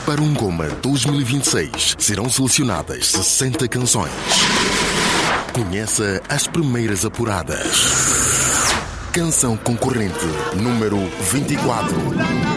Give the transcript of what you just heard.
Para um Goma 2026 serão selecionadas 60 canções. Conheça as primeiras apuradas. Canção concorrente número 24.